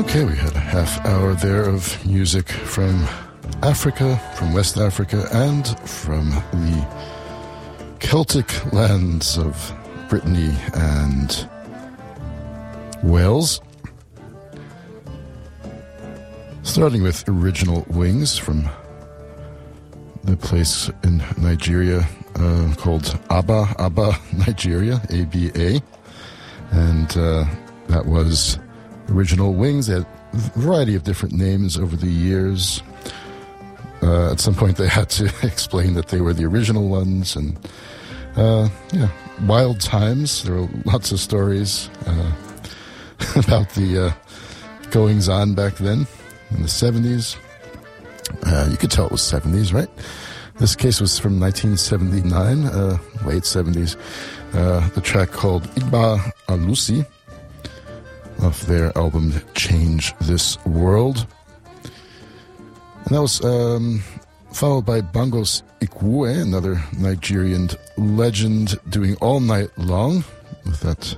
Okay, we had a half hour there of music from Africa, from West Africa, and from the Celtic lands of Brittany and Wales. Starting with Original Wings from the place in Nigeria called Aba, Nigeria, ABA. And that was Original Wings. They had a variety of different names over the years. At some point they had to explain that they were the original ones. And wild times. There were lots of stories about the goings-on back then in the 70s. You could tell it was 70s, right? This case was from 1979, late 70s. The track called Igba Alusi off their album Change This World. And that was followed by Bangos Ikwe, another Nigerian legend, doing All Night Long with that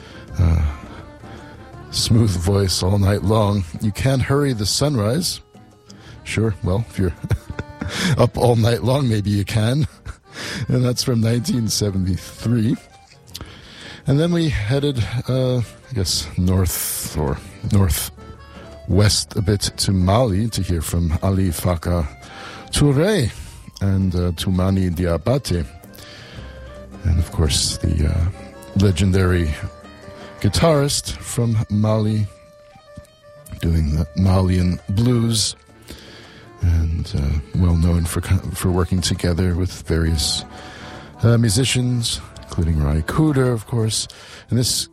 smooth voice all night long. You Can't Hurry the Sunrise. Sure, well, if you're up all night long, maybe you can. And that's from 1973. And then we headed, north or northwest a bit to Mali to hear from Ali Faka Touré and Toumani Diabate. And of course, the legendary guitarist from Mali doing the Malian blues, and well known for working together with various musicians, including Rai Kuder, of course. And this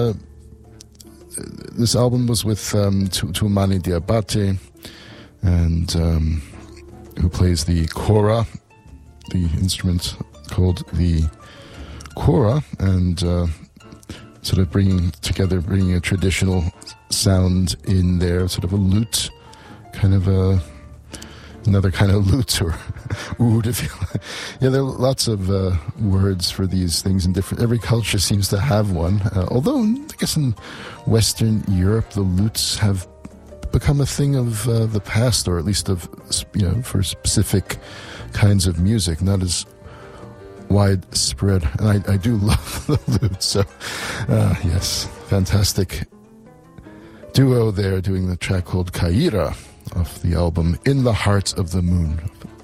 album was with Toumani Diabate, and who plays the kora, the instrument called the kora, and sort of bringing a traditional sound in there, sort of a lute, kind of another kind of lute, or oud, if you like. Yeah, there are lots of words for these things in every culture seems to have one. Although, I guess in Western Europe, the lutes have become a thing of the past, or at least for specific kinds of music, not as widespread. And I do love the lute, so yes, fantastic duo there doing the track called Kaira off the album In the Heart of the Moon,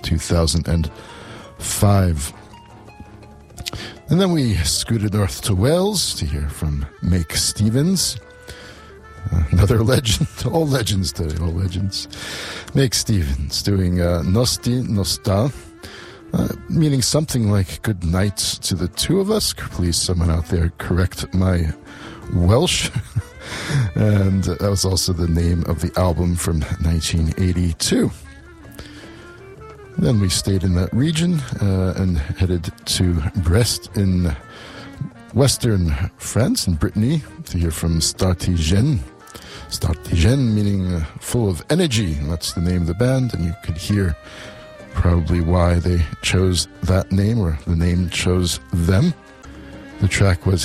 2005. And then we scooted north to Wales to hear from Make Stevens, another legend. All legends today, all legends. Make Stevens doing Nosti Nosta, meaning something like good night to the two of us. Please, someone out there, correct my Welsh. And that was also the name of the album from 1982. Then we stayed in that region and headed to Brest in western France, in Brittany, to hear from Startigène. Startigène meaning full of energy. That's the name of the band, and you could hear probably why they chose that name, or the name chose them. The track was